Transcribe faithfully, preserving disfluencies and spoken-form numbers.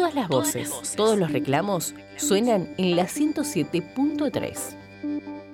Todas las voces, todos los reclamos suenan en la ciento siete punto tres.